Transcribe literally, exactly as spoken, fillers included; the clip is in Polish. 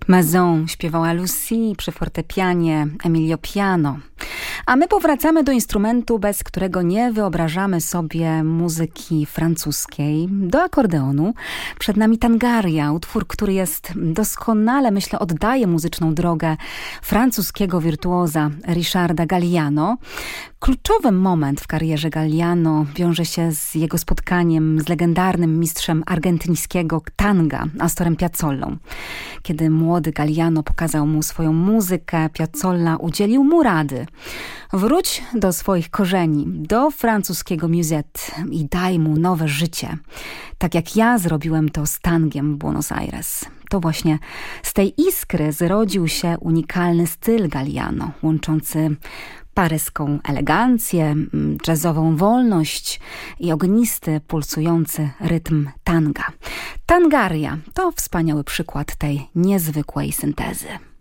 Maison śpiewała Lucy, przy fortepianie Emilio Piano. A my powracamy do instrumentu, bez którego nie wyobrażamy sobie muzyki francuskiej, do akordeonu. Przed nami tangaria, utwór, który jest doskonale, myślę, oddaje muzyczną drogę francuskiego wirtuoza Richarda Galliano. Kluczowy moment w karierze Galliano wiąże się z jego spotkaniem z legendarnym mistrzem argentyńskiego tanga, Astorem Piazzolą. Kiedy młody Galliano pokazał mu swoją muzykę, Piazzolla udzielił mu rady. Wróć do swoich korzeni, do francuskiego musette i daj mu nowe życie. Tak jak ja zrobiłem to z tangiem w Buenos Aires. To właśnie z tej iskry zrodził się unikalny styl Galliano, łączący paryską elegancję, jazzową wolność i ognisty, pulsujący rytm tanga. Tangaria to wspaniały przykład tej niezwykłej syntezy.